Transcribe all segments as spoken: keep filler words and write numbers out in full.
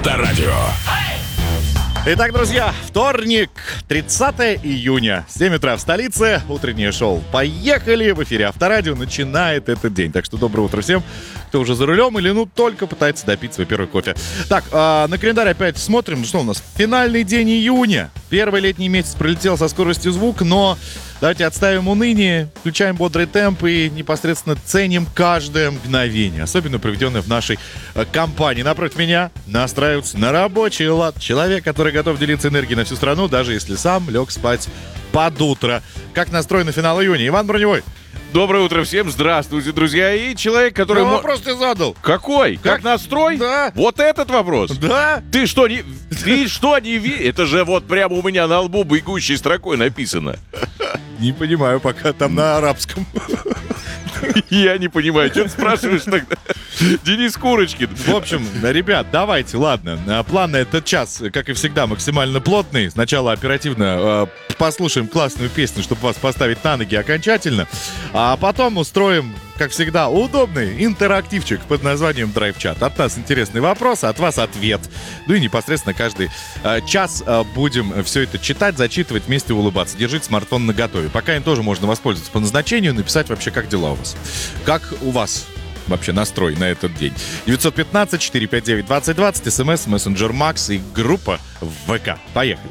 Авторадио. Итак, друзья, вторник, тридцатое июня, семь утра в столице, утреннее шоу «Поехали!» В эфире Авторадио начинает этот день. Так что доброе утро всем, кто уже за рулем или, ну, только пытается допить свой первый кофе. Так, э, на календарь опять смотрим, что у нас? Финальный день июня. Первый летний месяц пролетел со скоростью звук, но давайте отставим уныние, включаем бодрый темп и непосредственно ценим каждое мгновение, особенно проведенное в нашей э, компании. Напротив меня настраивается на рабочий лад человек, который готов делиться энергией на всю страну, даже если сам лег спать под утро. Как настроен на финал июня? Иван Броневой. Доброе утро всем, здравствуйте, друзья. И человек, который... Ну, мо- вопрос ты задал. Какой? Как, Как? настрой? Да. Вот этот вопрос? Да? Ты что, не... Ты что, не видишь? Это же вот прямо у меня на лбу бегущей строкой написано. Не понимаю, пока там на арабском. Я не понимаю, что ты спрашиваешь тогда? Денис Курочкин. В общем, ребят, давайте, ладно. План на этот час, как и всегда, максимально плотный. Сначала оперативно э, послушаем классную песню, чтобы вас поставить на ноги окончательно. А потом устроим, как всегда, удобный интерактивчик под названием «Драйв-чат». От нас интересный вопрос, от вас ответ. Ну и непосредственно каждый э, час э, будем все это читать, зачитывать, вместе улыбаться. Держите смартфон наготове. Пока им тоже можно воспользоваться по назначению, написать вообще, как дела у вас. Как у вас вообще настрой на этот день? девятьсот пятнадцать четыреста пятьдесят девять двадцать двадцать, смс, мессенджер Макс и группа в ВК. Поехали.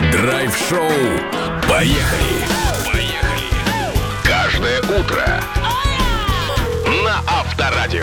Драйв-шоу. Поехали. Поехали. Каждое утро